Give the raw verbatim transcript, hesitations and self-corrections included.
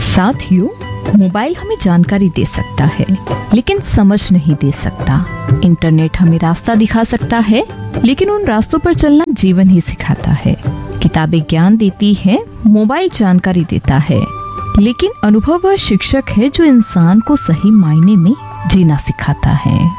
साथियों, मोबाइल हमें जानकारी दे सकता है लेकिन समझ नहीं दे सकता। इंटरनेट हमें रास्ता दिखा सकता है लेकिन उन रास्तों पर चलना जीवन ही सिखाता है। किताबें ज्ञान देती है, मोबाइल जानकारी देता है, लेकिन अनुभव वह शिक्षक है जो इंसान को सही मायने में जीना सिखाता है।